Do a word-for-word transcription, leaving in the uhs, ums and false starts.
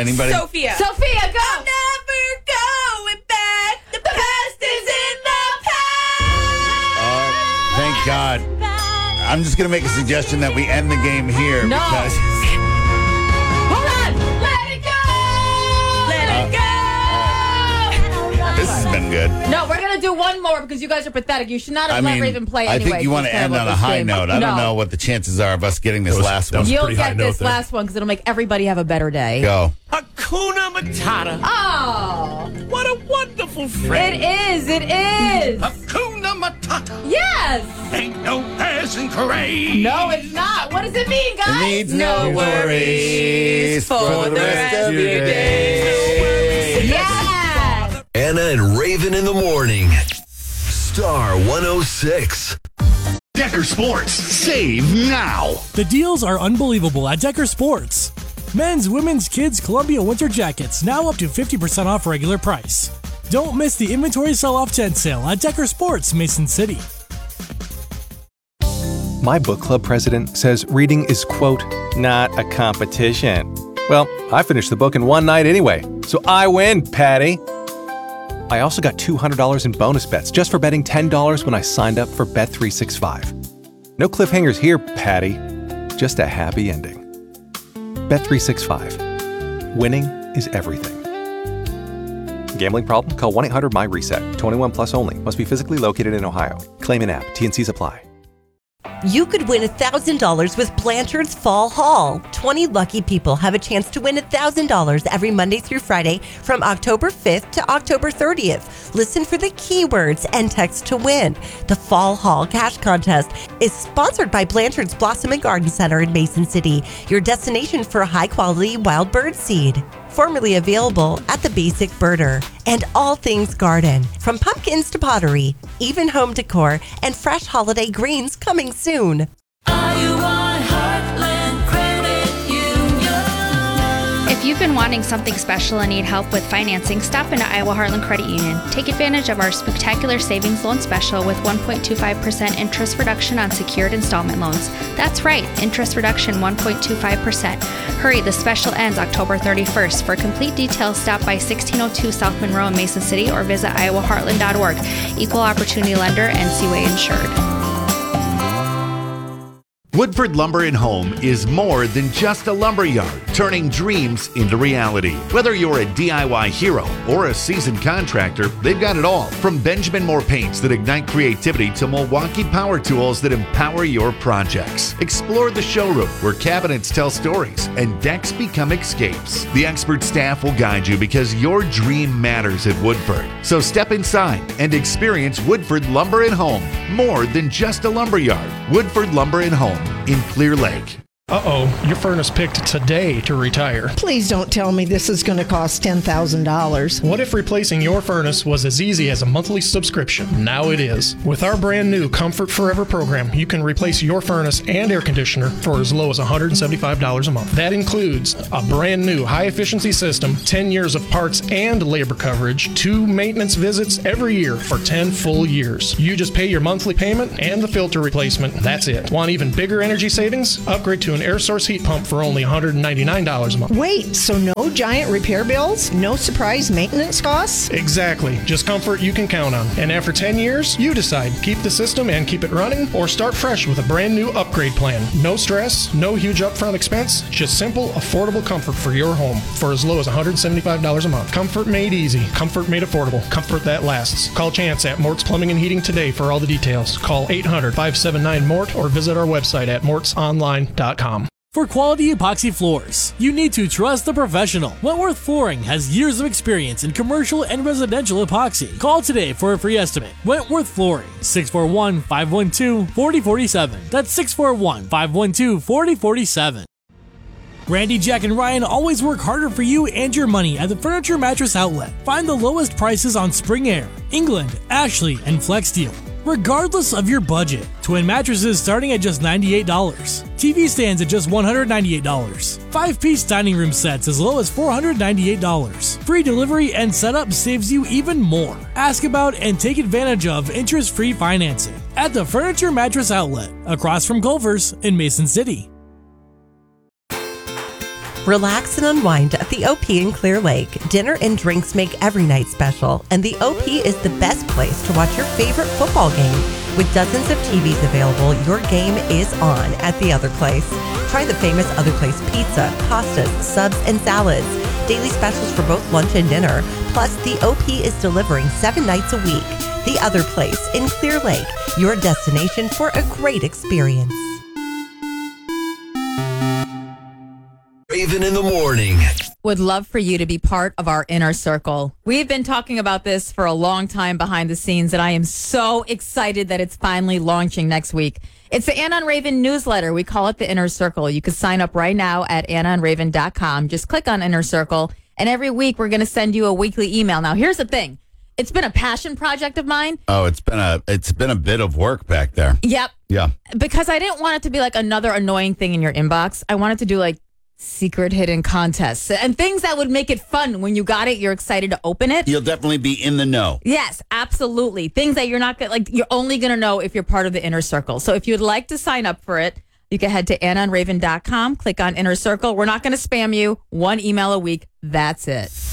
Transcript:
Anybody? Sophia. Sophia, go. I'm never going back. The past is in the past. Uh, thank God. I'm just going to make a suggestion that we end the game here. No. Because Hold on. Let it go. Let it go. this has been good. No, we're going to do one more because you guys are pathetic. You should not have I let mean, Raven play I anyway. think you want to She's end terrible on a at this high game. note. I don't No. know what the chances are of us getting this That was- last that one. was You'll pretty high get note this there. last one because it'll make everybody have a better day. Go. Hakuna Matata. Oh, What a wonderful it phrase. is. It is. Hakuna Matata. Yes. Ain't no passing craze. No, it's not. What does it mean, guys? It needs no worries for the rest of your day. Yes. Anna and Raven in the morning. Star one oh six. Decker Sports. Save now. The deals are unbelievable at Decker Sports. Men's, women's, kids' Columbia winter jackets now up to fifty percent off regular price. Don't miss the inventory sell-off tent sale at Decker Sports, Mason City. My book club president says reading is, quote, not a competition. Well, I finished the book in one night anyway, so I win, Patty. I also got two hundred dollars in bonus bets just for betting ten dollars when I signed up for Bet three sixty-five. No cliffhangers here, Patty. Just a happy ending. Bet three sixty-five. Winning is everything. Gambling problem? Call one eight hundred M Y reset. twenty-one plus only. Must be physically located in Ohio. Claim in app. T and Cs apply. You could win one thousand dollars with Blanchard's Fall Haul. twenty lucky people have a chance to win one thousand dollars every Monday through Friday from October fifth to October thirtieth. Listen for the keywords and text to win. The Fall Haul Cash Contest is sponsored by Blanchard's Blossom and Garden Center in Mason City, your destination for high-quality wild bird seed. Formerly available at the Basic Birder. And all things garden, from pumpkins to pottery, even home decor, and fresh holiday greens coming soon. Iowa Heartland Credit Union. If you've been wanting something special and need help with financing, stop into Iowa Heartland Credit Union. Take advantage of our spectacular savings loan special with one point two five percent interest reduction on secured installment loans. That's right, interest reduction one point two five percent. Hurry, the special ends October thirty-first. For complete details, stop by sixteen oh two South Monroe in Mason City or visit iowa heartland dot org. Equal opportunity lender, N C W A insured. Woodford Lumber and Home is more than just a lumber yard, turning dreams into reality. Whether you're a D I Y hero or a seasoned contractor, they've got it all. From Benjamin Moore paints that ignite creativity to Milwaukee power tools that empower your projects. Explore the showroom where cabinets tell stories and decks become escapes. The expert staff will guide you because your dream matters at Woodford. So step inside and experience Woodford Lumber and Home, more than just a lumber yard. Woodford Lumber and Home in Clear Lake. Uh-oh, your furnace picked today to retire. Please don't tell me this is going to cost ten thousand dollars. What if replacing your furnace was as easy as a monthly subscription? Now it is. With our brand new Comfort Forever program, you can replace your furnace and air conditioner for as low as one hundred seventy-five dollars a month. That includes a brand new high-efficiency system, ten years of parts and labor coverage, two maintenance visits every year for ten full years. You just pay your monthly payment and the filter replacement. That's it. Want even bigger energy savings? Upgrade to an air source heat pump for only one hundred ninety-nine dollars a month. Wait, so no giant repair bills? No surprise maintenance costs? Exactly. Just comfort you can count on. And after ten years, you decide. Keep the system and keep it running, or start fresh with a brand new upgrade plan. No stress, no huge upfront expense, just simple, affordable comfort for your home for as low as one hundred seventy-five dollars a month. Comfort made easy. Comfort made affordable. Comfort that lasts. Call Chance at Mort's Plumbing and Heating today for all the details. Call eight hundred, five seven nine, MORT or visit our website at morts online dot com. For quality epoxy floors, you need to trust the professional. Wentworth Flooring has years of experience in commercial and residential epoxy. Call today for a free estimate. Wentworth Flooring, six four one, five one two, four zero four seven. That's six four one, five one two, four zero four seven. Randy, Jack, and Ryan always work harder for you and your money at the Furniture Mattress Outlet. Find the lowest prices on Spring Air, England, Ashley, and FlexSteel, regardless of your budget. Twin mattresses starting at just ninety-eight dollars. T V stands at just one hundred ninety-eight dollars. Five-piece dining room sets as low as four hundred ninety-eight dollars. Free delivery and setup saves you even more. Ask about and take advantage of interest-free financing at the Furniture Mattress Outlet, across from Culver's in Mason City. Relax and unwind at the O P in Clear Lake. Dinner and drinks make every night special, and the O P is the best place to watch your favorite football game. With dozens of T Vs available, your game is on at the Other Place. Try the famous Other Place pizza, pastas, subs, and salads. Daily specials for both lunch and dinner. Plus, the O P is delivering seven nights a week. The Other Place in Clear Lake, your destination for a great experience. Raven in the morning. Would love for you to be part of our inner circle. We've been talking about this for a long time behind the scenes, and I am so excited that it's finally launching next week. It's the Anna and Raven newsletter. We call it the Inner Circle. You can sign up right now at anna and raven dot com. Just click on Inner Circle, and every week we're going to send you a weekly email. Now, here's the thing. It's been a passion project of mine. Oh, it's been a it's been a bit of work back there. Yep. Yeah. Because I didn't want it to be like another annoying thing in your inbox. I wanted to do like secret hidden contests and things that would make it fun. When you got it, you're excited to open it. You'll definitely be in the know. Yes, absolutely. Things that you're not gonna like. You're only gonna know if you're part of the Inner Circle. So if you'd like to sign up for it, you can head to anna and raven dot com. Click on Inner Circle. We're not gonna spam you. One email a week. That's it.